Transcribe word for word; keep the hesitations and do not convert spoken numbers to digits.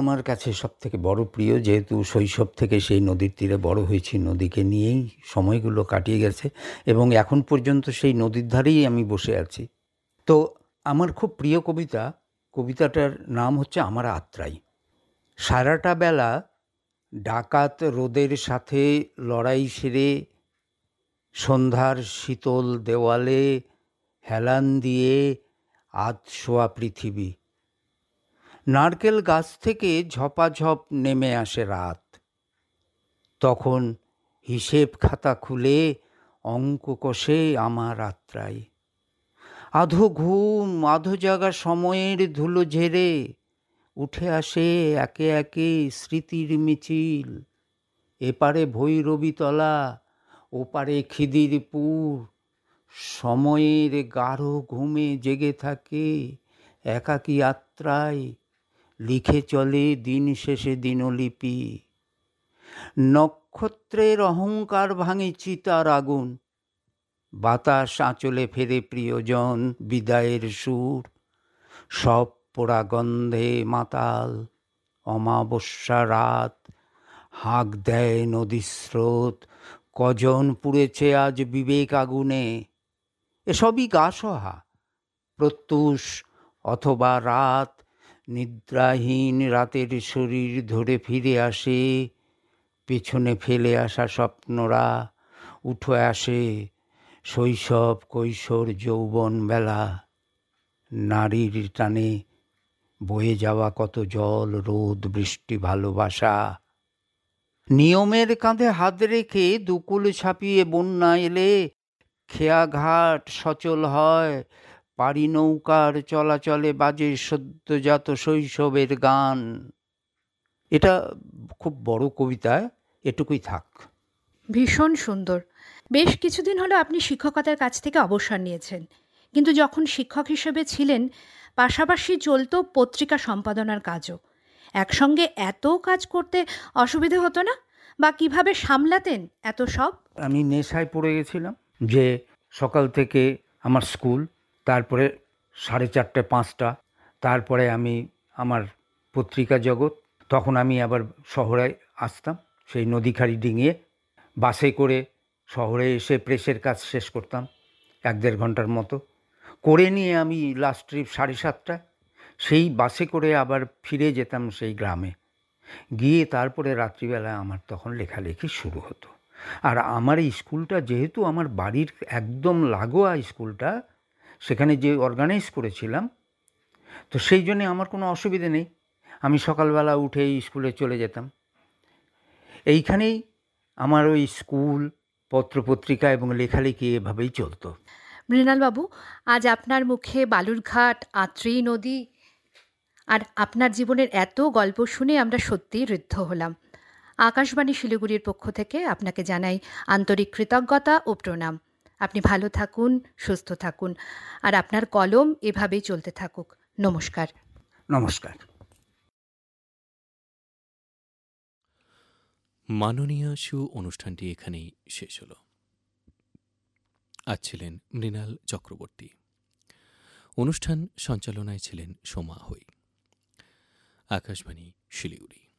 আমার কাছে সবথেকে বড় প্রিয়, যেহেতু শৈশব থেকে সেই নদীর তীরে বড় হয়েছি, নদীকে নিয়েই সময়গুলো কাটিয়ে গেছে এবং এখন পর্যন্ত সেই নদীর ধারেই আমি বসে আছি। তো আমার খুব প্রিয় কবিতা, কবিতাটার নাম হচ্ছে আমার আত্রাই। সারাটা বেলা ডাকাত রোদের সাথে লড়াই সেরে সন্ধ্যার শীতল দেওয়ালে হেলান দিয়ে আধশোয়া পৃথিবী, নারকেল গাছ থেকে ঝপাঝপ নেমে আসে রাত, তখন হিসেব খাতা খুলে অঙ্ক কষে আমার আত্রাই। আধো ঘুম আধো জাগা সময়ের ধুলো ঝেড়ে উঠে আসে একে একে স্মৃতির মিছিল, এপারে ভৈরবীতলা ওপারে খিদিরপুর, সময়ের গাঢ় ঘুমে জেগে থাকে একাকী আত্রাই, লিখে চলে দিন শেষে দিনলিপি। নক্ষত্রের অহংকার ভাঙে চিতার আগুন, বাতাস আঁচলে ফেরে প্রিয়জন বিদায়ের সুর, সব পোড়া গন্ধে মাতাল অমাবস্যা রাত, হাঁক দেয় নদী স্রোত, কজন পুড়েছে আজ বিবেক আগুনে। এসবই গাসহা প্রত্যুষ অথবা রাত, নিদ্রাহীন রাতের শরীর ধরে ফিরে আসে, পেছনে ফেলে আসা স্বপ্নরা উঠে আসে, শৈশব কৈশোর যৌবন বেলা, নারীর টানে বয়ে যাওয়া কত জল রোদ বৃষ্টি ভালোবাসা। নিয়মের কাঁধে হাত রেখে দুকুল ছাপিয়ে বন্যা এলে খেয়াঘাট সচল হয়, পারি নৌকার চলাচলে বাজে সদ্যজাত শৈশবের গান। এটা খুব বড় কবিতা, এটুকুই থাক। ভীষণ সুন্দর। বেশ কিছুদিন হলো আপনি শিক্ষকতার কাছ থেকে অবসর নিয়েছেন, কিন্তু যখন শিক্ষক হিসেবে ছিলেন পাশাপাশি চলত পত্রিকা সম্পাদনার কাজও। একসঙ্গে এত কাজ করতে অসুবিধে হতো না, বা কিভাবে সামলাতেন এত সব? আমি নেশায় পড়ে গেছিলাম যে সকাল থেকে আমার স্কুল, তারপরে সাড়ে চারটে পাঁচটা, তারপরে আমি আমার পত্রিকা জগৎ। তখন আমি আবার শহরে আসতাম, সেই নদীখাড়ি ডিঙিয়ে বাসে করে শহরে এসে প্রেসের কাজ শেষ করতাম এক দেড় ঘন্টার মতো করে নিয়ে আমি লাস্ট ট্রিপ সাড়ে সাতটায় সেই বাসে করে আবার ফিরে যেতাম সেই গ্রামে গিয়ে, তারপরে রাত্রিবেলা আমার তখন লেখালেখি শুরু হতো। আর আমার এই স্কুলটা যেহেতু আমার বাড়ির একদম লাগোয়া স্কুলটা, সেখানে যে অর্গানাইজ করেছিলাম, তো সেই জন্যে আমার কোনো অসুবিধে নেই, আমি সকালবেলা উঠে স্কুলে চলে যেতাম। এইখানেই আমার ওই স্কুল, পত্রপত্রিকা এবং লেখালেখি এভাবেই চলতো। মৃণালবাবু, আজ আপনার মুখে বালুরঘাট, আত্রেই নদী আর আপনার জীবনের এত গল্প শুনে আমরা সত্যিই ঋদ্ধ হলাম। আকাশবাণী শিলিগুড়ির পক্ষ থেকে আপনাকে জানাই আন্তরিক কৃতজ্ঞতা ও প্রণাম। আপনি ভালো থাকুন, সুস্থ থাকুন, আর আপনার কলম এভাবেই চলতে থাকুক। নমস্কার। নমস্কার। মাননীয় শু অনুষ্ঠানটি এখানেই শেষ হল। আজ ছিলেন মৃণাল চক্রবর্তী, অনুষ্ঠান সঞ্চালনায় ছিলেন সোমা হই। আকাশবাণী শিলিগুড়ি।